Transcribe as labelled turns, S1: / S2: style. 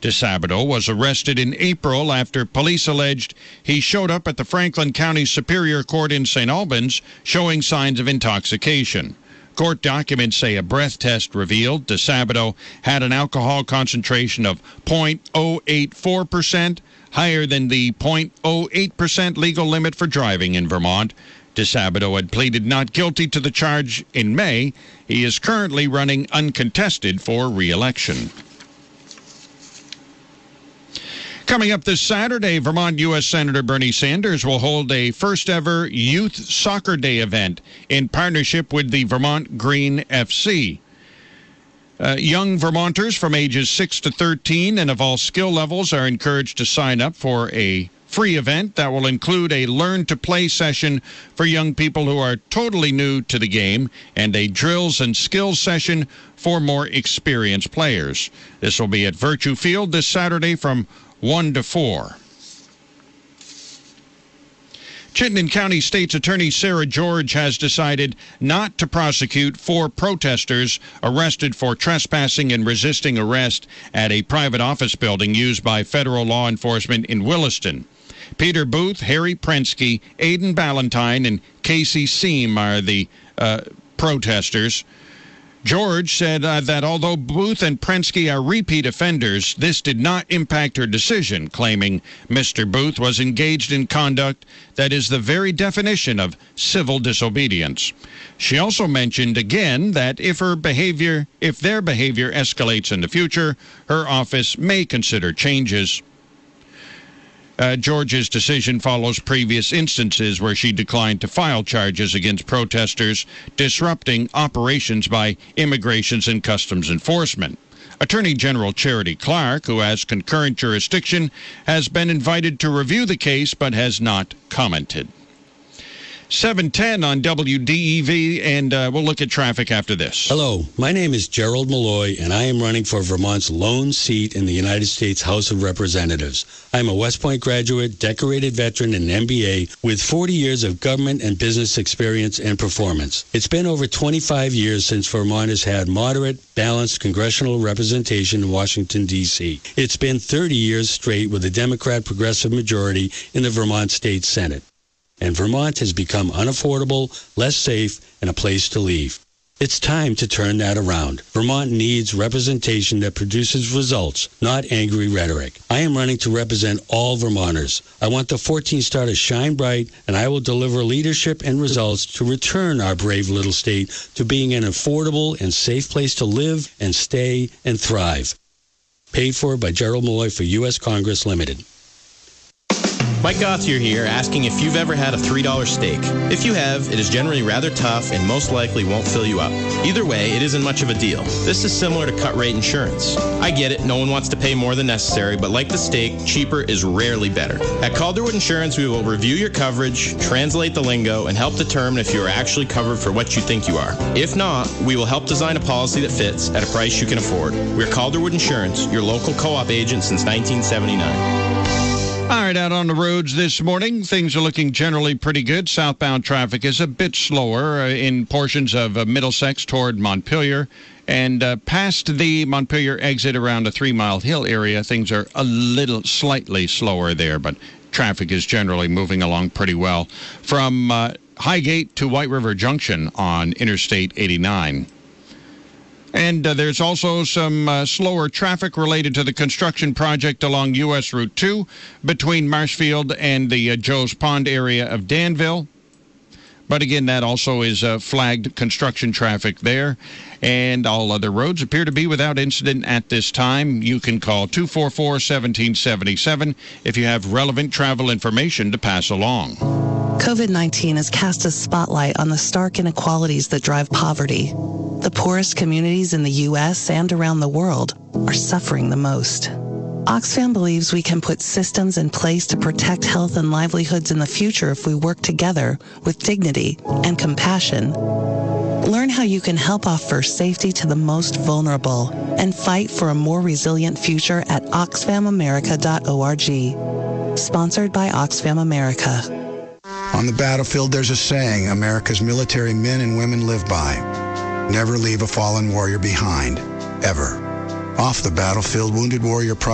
S1: DeSabato was arrested in April after police alleged he showed up at the Franklin County Superior Court in St. Albans showing signs of intoxication. Court documents say a breath test revealed DeSabato had an alcohol concentration of 0.084%, higher than the 0.08% legal limit for driving in Vermont. DeSabato had pleaded not guilty to the charge in May. He is currently running uncontested for re-election. Coming up this Saturday, Vermont U.S. Senator Bernie Sanders will hold a first-ever Youth Soccer Day event in partnership with the Vermont Green FC. Young Vermonters from ages 6 to 13 and of all skill levels are encouraged to sign up for a free event that will include a learn-to-play session for young people who are totally new to the game and a drills and skills session for more experienced players. This will be at Virtue Field this Saturday from 1 to 4. Chittenden County State's Attorney Sarah George has decided not to prosecute 4 protesters arrested for trespassing and resisting arrest at a private office building used by federal law enforcement in Williston. Peter Booth, Harry Prensky, Aidan Ballantyne, and Casey Seam are the protesters. George said that although Booth and Prensky are repeat offenders, this did not impact her decision, claiming Mr. Booth was engaged in conduct that is the very definition of civil disobedience. She also mentioned again that if their behavior escalates in the future, her office may consider changes. George's decision follows previous instances where she declined to file charges against protesters disrupting operations by Immigrations and Customs Enforcement. Attorney General Charity Clark, who has concurrent jurisdiction, has been invited to review the case but has not commented. 7:10 on WDEV, and we'll look at traffic after this.
S2: Hello, my name is Gerald Malloy, and I am running for Vermont's lone seat in the United States House of Representatives. I'm a West Point graduate, decorated veteran, and MBA with 40 years of government and business experience and performance. It's been over 25 years since Vermont has had moderate, balanced congressional representation in Washington, D.C. It's been 30 years straight with a Democrat progressive majority in the Vermont State Senate. And Vermont has become unaffordable, less safe, and a place to leave. It's time to turn that around. Vermont needs representation that produces results, not angry rhetoric. I am running to represent all Vermonters. I want the 14 star to shine bright, and I will deliver leadership and results to return our brave little state to being an affordable and safe place to live and stay and thrive. Paid for by Gerald Malloy for U.S. Congress Limited.
S3: Mike Gauthier here, asking if you've ever had a $3 steak. If you have, it is generally rather tough and most likely won't fill you up. Either way, it isn't much of a deal. This is similar to cut rate insurance. I get it, no one wants to pay more than necessary, but like the steak, cheaper is rarely better. At Calderwood Insurance, we will review your coverage, translate the lingo, and help determine if you are actually covered for what you think you are. If not, we will help design a policy that fits at a price you can afford. We're Calderwood Insurance, your local co-op agent since 1979.
S1: All right, out on the roads this morning, things are looking generally pretty good. Southbound traffic is a bit slower in portions of Middlesex toward Montpelier. And past the Montpelier exit around the 3 Mile Hill area, things are slightly slower there, but traffic is generally moving along pretty well. From Highgate to White River Junction on Interstate 89. And there's also some slower traffic related to the construction project along U.S. Route 2 between Marshfield and the Joe's Pond area of Danville. But again, that also is flagged construction traffic there. And all other roads appear to be without incident at this time. You can call 244-1777 if you have relevant travel information to pass along.
S4: COVID-19 has cast a spotlight on the stark inequalities that drive poverty. The poorest communities in the U.S. and around the world are suffering the most. Oxfam believes we can put systems in place to protect health and livelihoods in the future if we work together with dignity and compassion. Learn how you can help offer safety to the most vulnerable and fight for a more resilient future at oxfamamerica.org. Sponsored by Oxfam America.
S5: On the battlefield, there's a saying America's military men and women live by. Never leave a fallen warrior behind, ever. Off the battlefield, Wounded Warrior